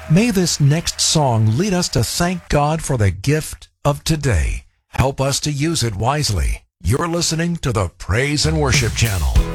May this next song lead us to thank God for the gift of today. Help us to use it wisely. You're listening to the Praise and Worship Channel.